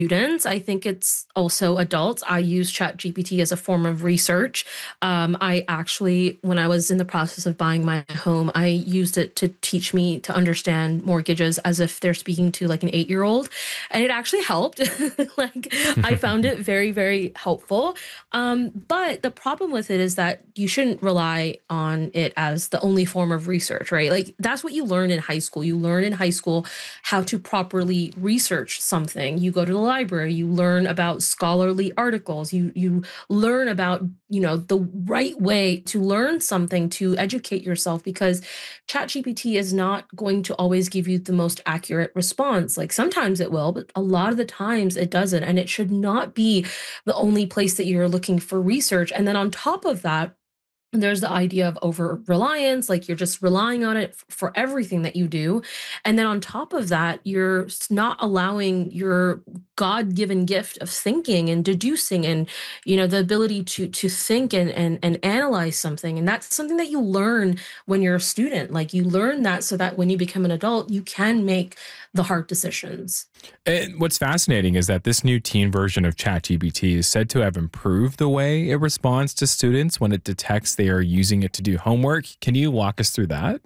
students. I think it's also adults. I use ChatGPT as a form of research. I actually, when I was in the process of buying my home, I used it to teach me to understand mortgages as if they're speaking to like an 8-year old. And it actually helped. Like, I found it very, very helpful. But the problem with it is that you shouldn't rely on it as the only form of research, right? Like, that's what you learn in high school. You learn in high school how to properly research something. You go to the library, you learn about scholarly articles, you learn about, the right way to learn something to educate yourself because ChatGPT is not going to always give you the most accurate response. Like sometimes it will, but a lot of the times it doesn't. And it should not be the only place that you're looking for research. And then on top of that, there's the idea of over reliance, like you're just relying on it for everything that you do. And then on top of that, you're not allowing your God given gift of thinking and deducing and, the ability to think and analyze something. And that's something that you learn when you're a student. Like you learn that so that when you become an adult, you can make the hard decisions. And what's fascinating is that this new teen version of ChatGPT is said to have improved the way it responds to students when it detects they are using it to do homework. Can you walk us through that?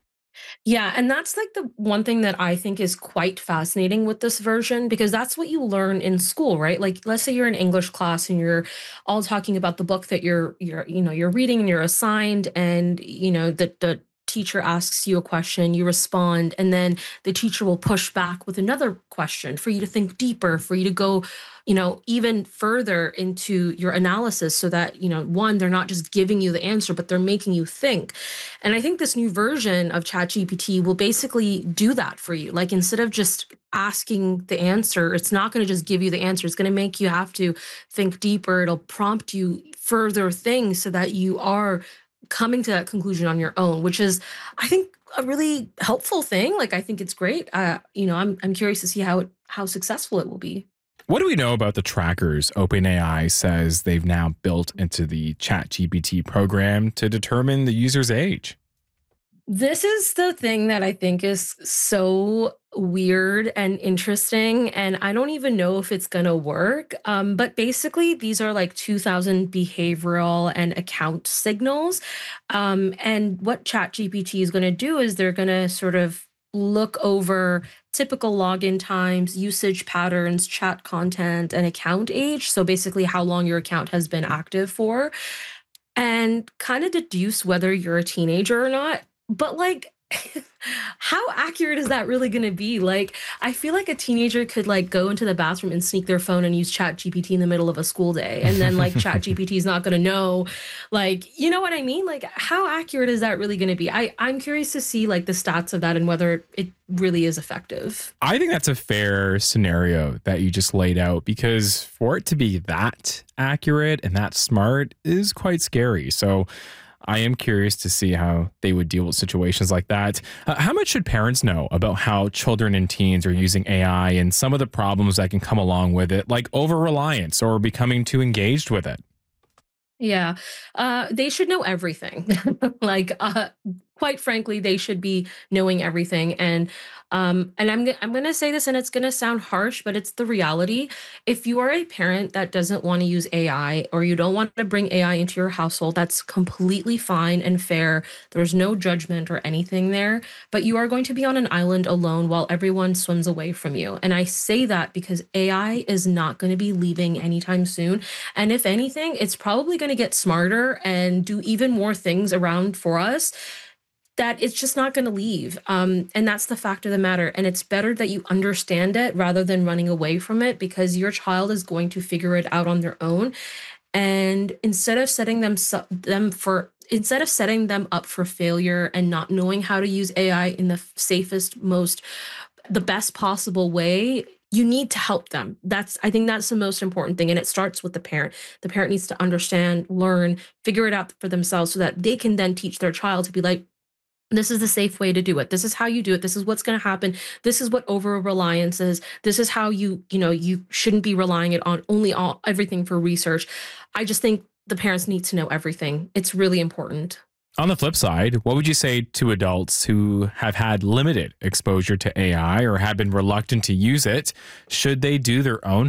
Yeah, and that's like the one thing that I think is quite fascinating with this version because that's what you learn in school, right? Like let's say you're in English class and you're all talking about the book that you're reading and you're assigned and the teacher asks you a question, you respond, and then the teacher will push back with another question for you to think deeper, for you to go, even further into your analysis so that, one, they're not just giving you the answer, but they're making you think. And I think this new version of ChatGPT will basically do that for you. Like instead of just asking the answer, it's not going to just give you the answer. It's going to make you have to think deeper. It'll prompt you further things so that you are coming to that conclusion on your own, which is, I think, a really helpful thing. Like I think it's great. I'm curious to see how successful it will be. What do we know about the trackers OpenAI says they've now built into the ChatGPT program to determine the user's age? This is the thing that I think is so weird and interesting, and I don't even know if it's gonna work. But basically, these are like 2000 behavioral and account signals. And what ChatGPT is gonna do is they're gonna sort of look over typical login times, usage patterns, chat content, and account age. So basically, how long your account has been active for and kind of deduce whether you're a teenager or not. But like, how accurate is that really going to be? Like, I feel like a teenager could like go into the bathroom and sneak their phone and use Chat GPT in the middle of a school day, and then like Chat GPT is not going to know, like, you know what I mean? Like, how accurate is that really going to be? I'm curious to see like the stats of that and whether it really is effective. I think that's a fair scenario that you just laid out because for it to be that accurate and that smart is quite scary. So I am curious to see how they would deal with situations like that. How much should parents know about how children and teens are using AI and some of the problems that can come along with it, like over reliance or becoming too engaged with it? Yeah, they should know everything. Like, quite frankly, they should be knowing everything. And I'm gonna say this, and it's gonna sound harsh, but it's the reality. If you are a parent that doesn't want to use AI or you don't want to bring AI into your household, that's completely fine and fair. There's no judgment or anything there. But you are going to be on an island alone while everyone swims away from you. And I say that because AI is not going to be leaving anytime soon. And if anything, it's probably going to get smarter and do even more things around for us that it's just not going to leave. And that's the fact of the matter. And it's better that you understand it rather than running away from it because your child is going to figure it out on their own. And instead of setting them up for failure and not knowing how to use AI in the safest, the best possible way, you need to help them. I think that's the most important thing. And it starts with the parent. The parent needs to understand, learn, figure it out for themselves so that they can then teach their child to be like, this is the safe way to do it. This is how you do it. This is what's going to happen. This is what over reliance is. This is how you shouldn't be relying it on only all everything for research. I just think the parents need to know everything. It's really important. On the flip side, what would you say to adults who have had limited exposure to AI or have been reluctant to use it? Should they do their own